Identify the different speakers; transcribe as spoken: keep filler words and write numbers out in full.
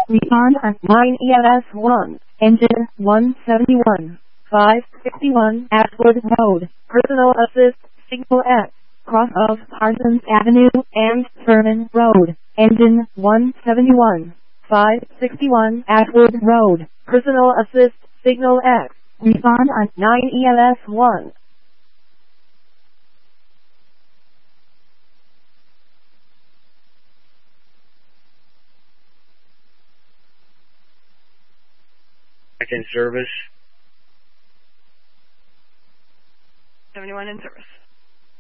Speaker 1: Respond on nine E L S one, engine one seventy-one, five sixty-one Ashwood Road, personal assist, signal X, cross of Parsons Avenue and Sherman Road, engine one seventy-one, five sixty-one Ashwood Road, personal assist, signal X, respond on nine E L S one.
Speaker 2: Back in service.
Speaker 3: seventy-one in service.